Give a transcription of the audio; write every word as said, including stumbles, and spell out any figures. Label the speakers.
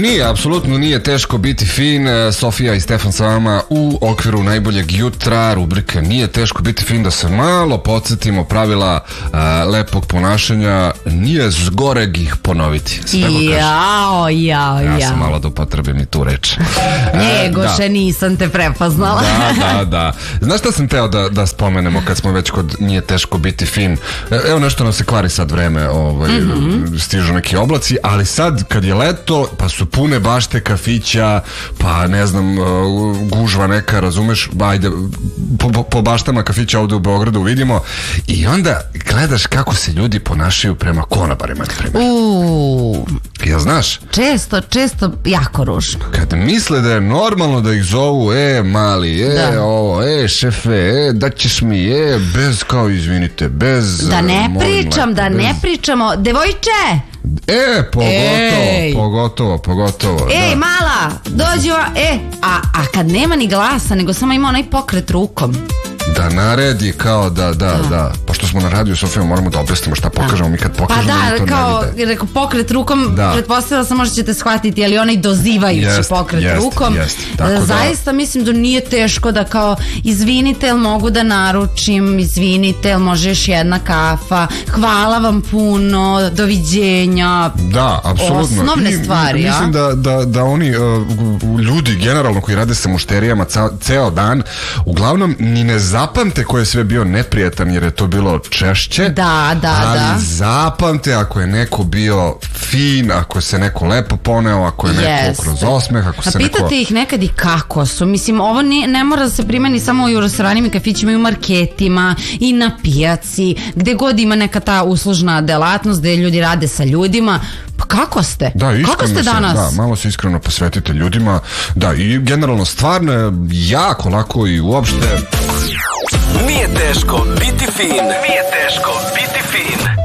Speaker 1: Nije, apsolutno nije teško biti fin. Sofija i Stefan sa vama u okviru najboljeg jutra. Rubrika Nije teško biti fin, da se malo podsjetimo pravila a, lepog ponašanja. Nije zgoreg ih ponoviti.
Speaker 2: Jao, jao, jao.
Speaker 1: Ja sam malo da upotrebim i tu reč.
Speaker 2: Njegoše, da. Nisam te prepoznala.
Speaker 1: Da, da, da. Znaš šta sam teo da, da spomenemo kad smo već kod Nije teško biti fin? Evo nešto nam se kvari sad vreme, ovaj, mm-hmm. stižu neki oblaci, ali sad kad je leto, pa su pune bašte kafića, pa ne znam, gužva neka, razumeš, ajde, po, po baštama kafića ovde u Beogradu vidimo i onda gledaš kako se ljudi ponašaju prema konobarima, na primjer.
Speaker 2: Uuu.
Speaker 1: Ja znaš?
Speaker 2: Često, često jako ružno.
Speaker 1: Kad misle da je normalno da ih zovu, e, mali, e, da. Ovo, e, šefe, e, da ćeš mi, e, bez, kao, izvinite, bez...
Speaker 2: Da ne pričam, da bez... ne pričamo, devojče!
Speaker 1: E, pogotovo, Ej. pogotovo, pogotovo.
Speaker 2: Ej,
Speaker 1: da.
Speaker 2: mala, dođi ova, e, a, a kad nema ni glasa, nego samo ima onaj pokret rukom.
Speaker 1: Da naredi kao da, da, da, da. Pošto smo na radiju, Sofija, moramo da objasnimo šta pokažemo. Mi kad pokažemo,
Speaker 2: pa da,
Speaker 1: to
Speaker 2: kao,
Speaker 1: ne vide.
Speaker 2: Rekao, pokret rukom, da. Pretpostavila sam možda ćete shvatiti, ali onaj dozivajući jest, pokret jest, rukom.
Speaker 1: Jest, tako
Speaker 2: zaista
Speaker 1: da...
Speaker 2: mislim da nije teško da kao, izvinite, jel mogu da naručim, izvinite, jel može još jedna kafa, hvala vam puno, doviđenja.
Speaker 1: Da, apsolutno.
Speaker 2: Osnovne
Speaker 1: I,
Speaker 2: stvari, ja?
Speaker 1: Mislim da, da, da oni uh, ljudi generalno koji rade sa mušterijama ca, ceo dan, uglavnom ni ne zapamte ko je sve bio neprijatan jer je to bilo češće.
Speaker 2: Da, da,
Speaker 1: ali
Speaker 2: da.
Speaker 1: zapamte ako je neko bio fin, ako se neko lepo poneo, ako je neko yes. kroz osmeh, ako
Speaker 2: a
Speaker 1: se
Speaker 2: pitate
Speaker 1: neko...
Speaker 2: ih nekad i kako su. Mislim, ovo ne, ne mora da se primeni samo i u restoranima i kafićima, i u marketima, i na pijaci, gde god ima neka ta uslužna delatnost gde ljudi rade sa ljudima. Pa kako ste?
Speaker 1: Da,
Speaker 2: kako ste
Speaker 1: se,
Speaker 2: danas?
Speaker 1: Da, malo se iskreno posvetite ljudima. Da, i generalno stvarno je jako lako i uopšte...
Speaker 3: Nije teško biti fin. Nije teško biti fin.